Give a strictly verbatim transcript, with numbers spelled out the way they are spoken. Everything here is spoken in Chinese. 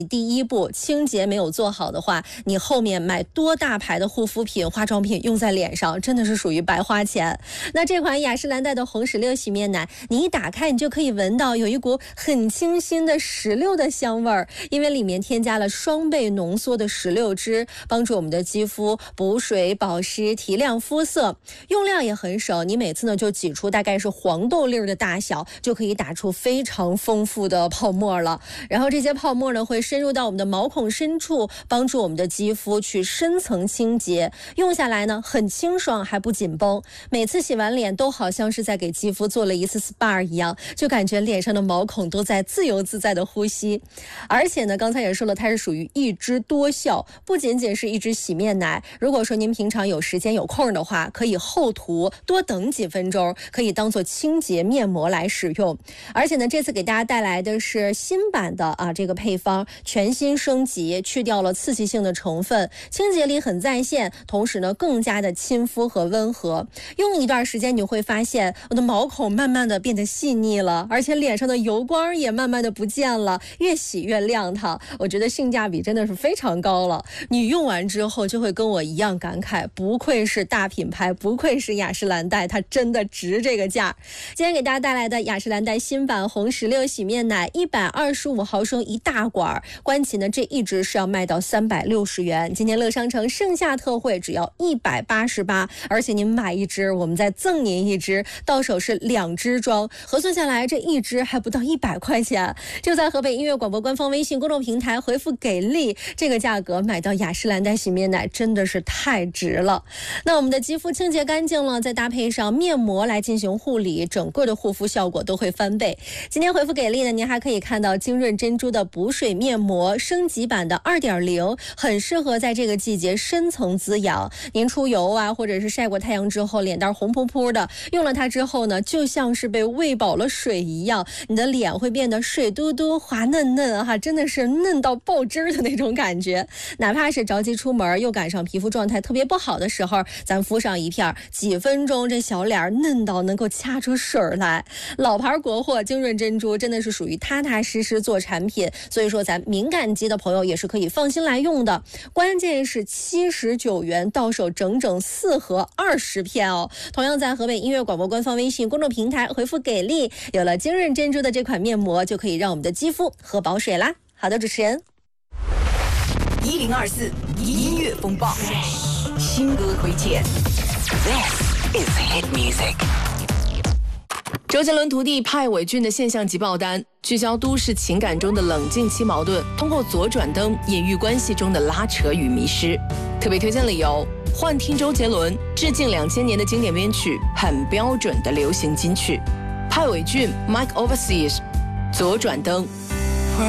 第一步清洁没有做好的话，你后面买多大牌的护肤品、化妆品用在脸上，真的是属于白花钱。那这款雅诗兰黛的红石榴洗面奶，你一打开，你就可以闻到有一股很清新的石榴的香味儿，因为里面添加了双倍浓缩的石榴汁，帮助我们的肌肤补水、保湿、提亮肤色。用量也很省，你每次呢就挤出大概是黄豆粒儿的大小，就可以打出非常丰富的泡沫了。然后这些泡沫呢会深入到我们的毛孔深处，帮助我们的肌肤去深层清洁。用下来呢很清爽还不紧绷，每次洗完脸都好像是在给肌肤做了一次 S P A 一样，就感觉脸上的毛孔都在自由自在的呼吸。而且呢刚才也说了，它是属于一支多效，不仅仅是一支洗面奶，如果说您平常有时间有空的话，可以厚涂，多等几分钟，可以当做清洁面膜来使用。而且呢这次给大家带来的是新版的啊这个配方，全新升级，去掉了刺激性的成分，清洁力很在线，同时呢更加的亲肤和温和。用一段时间你会发现我的毛孔慢慢的变得细腻了，而且脸上的油光也慢慢的不见了，越洗越亮堂。我觉得性价比真的是非常高了，你用完之后就会跟我一样感慨，不愧是大品牌，不愧是雅诗兰黛，它真的值这个价。今天给大家带来的雅诗兰黛新版红石榴洗面奶，一百二十五毫升一大管，关其呢这一支是要卖到三百六十元，今天乐商城盛夏特惠只要一百八十八，而且您买一支我们再赠您一支，到手是两支装，核算下来这一支还不到一百块钱。就在河北音乐广播官方微信公众平台回复给力，这个价格买到雅诗兰黛洗面奶真的是太值了。那我们的肌肤清洁干净了，再搭配上面膜来进行护理，整个的护肤效果都会翻倍。今天回复给力呢，您还可以看到精润珍珠的补水面膜升级版的 二点零， 很适合在这个季节深层滋养。您出油啊，或者是晒过太阳之后脸蛋红扑扑的，用了它之后呢，就像是被喂饱了水一样，你的脸会变得水嘟嘟滑嫩嫩哈，真的是嫩到爆汁的那种感觉。哪怕是着急出门又赶上皮肤状态特别不好的时候，咱敷上一片，几分钟这小脸嫩到能够掐出水来。老牌国货精润珍珠真的是属于踏踏实实做产品，所以说咱敏感肌的朋友也是可以放心来用的。关键是七十九元到手整整四盒二十片哦。同样在河北音乐广播官方微信公众平台回复给力，有了精润珍珠的这款面膜，就可以让我们的肌肤喝饱水啦。好的，主持人。 一零二四音乐风暴，新歌推荐。This is hit music。 周杰伦徒弟派伟俊的现象级爆单，聚焦都市情感中的冷静期矛盾，通过左转灯隐喻关系中的拉扯与迷失。特别推荐理由：幻听周杰伦，致敬两千年的经典编曲，很标准的流行金曲。派伟俊 Mike Overseas， 左转灯。